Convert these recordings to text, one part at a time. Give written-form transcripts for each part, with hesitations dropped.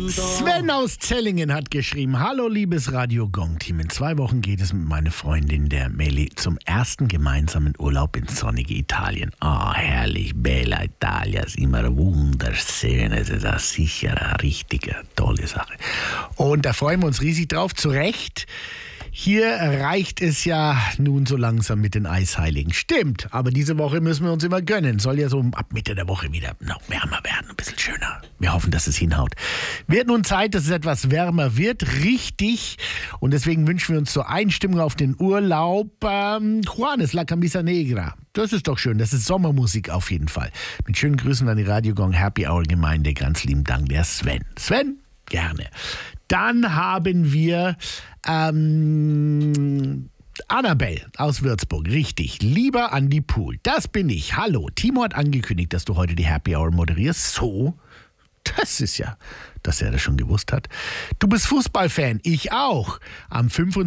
Sven aus Zellingen hat geschrieben: Hallo liebes Radio Gong Team, in 2 Wochen geht es mit meiner Freundin der Meli zum ersten gemeinsamen Urlaub ins sonnige Italien. Herrlich, Bella Italia, ist immer wunderschön, es ist sicher eine richtige tolle Sache. Und da freuen wir uns riesig drauf, zu Recht. Hier reicht es ja nun so langsam mit den Eisheiligen. Stimmt, aber diese Woche müssen wir uns immer gönnen. Soll ja so ab Mitte der Woche wieder noch wärmer werden, ein bisschen schöner. Wir hoffen, dass es hinhaut. Wird nun Zeit, dass es etwas wärmer wird, richtig. Und deswegen wünschen wir uns zur Einstimmung auf den Urlaub Juanes, La Camisa Negra. Das ist doch schön, das ist Sommermusik auf jeden Fall. Mit schönen Grüßen an die Radio Gong Happy Hour Gemeinde. Ganz lieben Dank, der Sven. Sven, gerne. Dann haben wir Annabelle aus Würzburg. Richtig. Lieber Andi Pool. Das bin ich. Hallo. Timo hat angekündigt, dass du heute die Happy Hour moderierst. So? Das ist ja, dass er das schon gewusst hat. Du bist Fußballfan. Ich auch. Am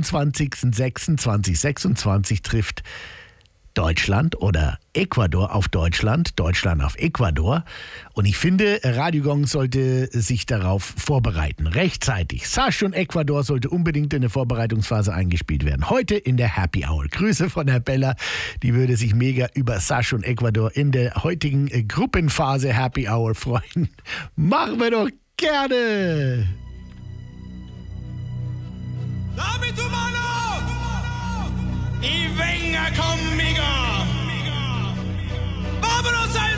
25.06.2026 trifft Deutschland oder Ecuador auf Deutschland, Deutschland auf Ecuador. Und ich finde, Radio Gong sollte sich darauf vorbereiten. Rechtzeitig. Sasch und Ecuador sollte unbedingt in der Vorbereitungsphase eingespielt werden. Heute in der Happy Hour. Grüße von der Bella. Die würde sich mega über Sasch und Ecuador in der heutigen Gruppenphase Happy Hour freuen. Machen wir doch gerne. Damit du Mano! I venga conmigo! Vámonos al